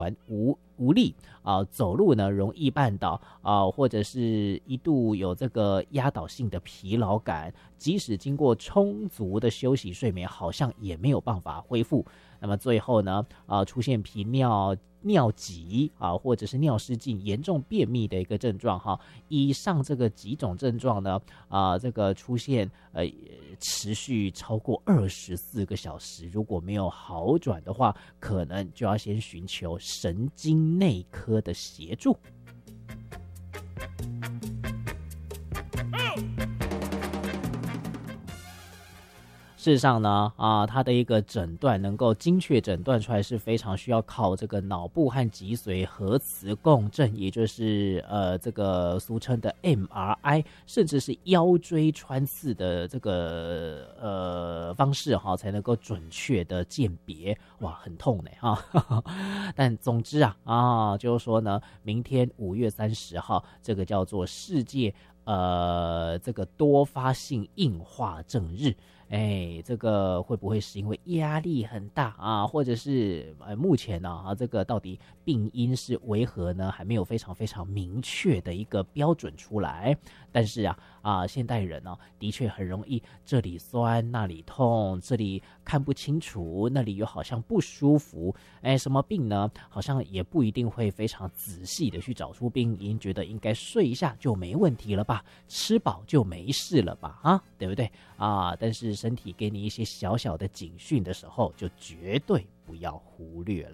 无力走路呢容易绊倒或者是一度有这个压倒性的疲劳感，即使经过充足的休息睡眠，好像也没有办法恢复。那么最后呢出现频尿、尿急或者是尿失禁、严重便秘的一个症状哈。以上这个几种症状呢这个出现持续超过24个小时，如果没有好转的话，可能就要先寻求神经内科的协助。事实上呢它的一个诊断能够精确诊断出来是非常需要靠这个脑部和脊髓核磁共振，也就是这个俗称的 MRI， 甚至是腰椎穿刺的这个方式才能够准确的鉴别。哇，很痛呢但总之就是说呢，明天5月30号这个叫做世界这个多发性硬化症日。这个会不会是因为压力很大或者是目前这个到底病因是为何呢？还没有非常非常明确的一个标准出来。但是现代人的确很容易这里酸那里痛，这里看不清楚，那里又好像不舒服。什么病呢？好像也不一定会非常仔细的去找出病因，觉得应该睡一下就没问题了吧，吃饱就没事了吧对不对但是身体给你一些小小的警讯的时候，就绝对不要忽略了。